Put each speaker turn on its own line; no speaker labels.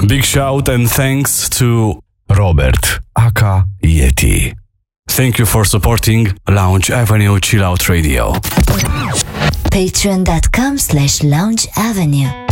Big shout and thanks to Robert, aka Yeti. Thank you for supporting Lounge Avenue Chill Out Radio.
Patreon.com/Lounge Avenue